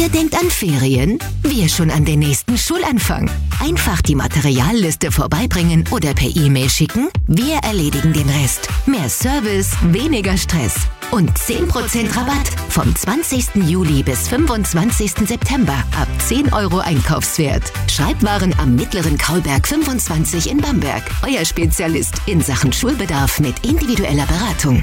Ihr denkt an Ferien? Wir schon an den nächsten Schulanfang. Einfach die Materialliste vorbeibringen oder per E-Mail schicken. Wir erledigen den Rest. Mehr Service, weniger Stress. Und 10% Rabatt vom 20. Juli bis 25. September ab 10 € Einkaufswert. Schreibwaren am Mittleren Kaulberg 25 in Bamberg. Euer Spezialist in Sachen Schulbedarf mit individueller Beratung.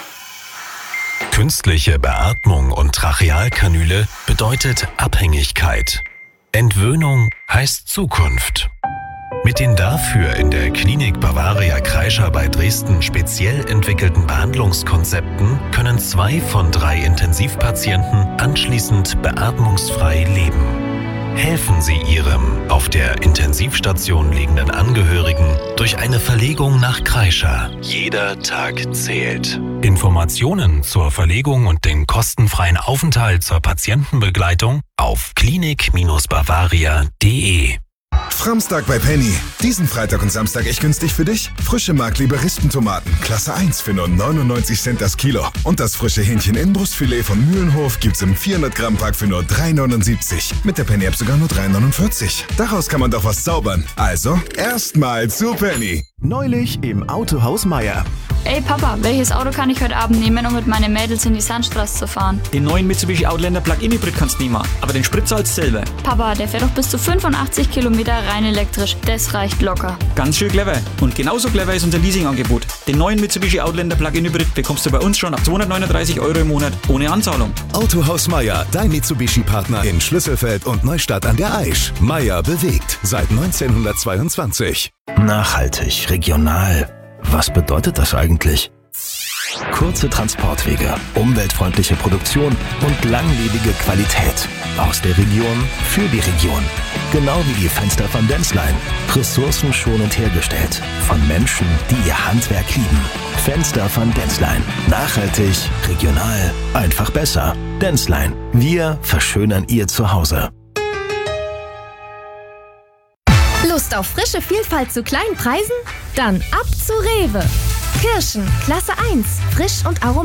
Künstliche Beatmung und Trachealkanüle bedeutet Abhängigkeit. Entwöhnung heißt Zukunft. Mit den dafür in der Klinik Bavaria Kreischer bei Dresden speziell entwickelten Behandlungskonzepten können 2 von 3 Intensivpatienten anschließend beatmungsfrei leben. Helfen Sie Ihrem auf der Intensivstation liegenden Angehörigen durch eine Verlegung nach Kreischer. Jeder Tag zählt. Informationen zur Verlegung und den kostenfreien Aufenthalt zur Patientenbegleitung auf klinik-bavaria.de. Framstag bei Penny. Diesen Freitag und Samstag echt günstig für dich? Frische Mark-Liberistentomaten, Klasse 1 für nur 99 Cent das Kilo. Und das frische Hähnchen-Innenbrustfilet von Mühlenhof gibt's im 400-Gramm-Pack für nur 3,79. Mit der Penny-App sogar nur 3,49. Daraus kann man doch was zaubern. Also, erstmal zu Penny. Neulich im Autohaus Meier. Ey Papa, welches Auto kann ich heute Abend nehmen, um mit meinen Mädels in die Sandstraße zu fahren? Den neuen Mitsubishi Outlander Plug-in Hybrid kannst du nehmen, aber den Sprit zahlst du selber. Papa, der fährt doch bis zu 85 Kilometer rein elektrisch. Das reicht locker. Ganz schön clever. Und genauso clever ist unser Leasingangebot. Den neuen Mitsubishi Outlander Plug-in Hybrid bekommst du bei uns schon ab 239 € im Monat ohne Anzahlung. Autohaus Meier, dein Mitsubishi-Partner in Schlüsselfeld und Neustadt an der Aisch. Meier bewegt seit 1922. Nachhaltig, regional. Was bedeutet das eigentlich? Kurze Transportwege, umweltfreundliche Produktion und langlebige Qualität. Aus der Region für die Region. Genau wie die Fenster von Denzlein. Ressourcenschonend hergestellt. Von Menschen, die ihr Handwerk lieben. Fenster von Denzlein. Nachhaltig, regional, einfach besser. Denzlein. Wir verschönern Ihr Zuhause. Lust auf frische Vielfalt zu kleinen Preisen? Dann ab zu Rewe. Kirschen, Klasse 1, frisch und aromatisch.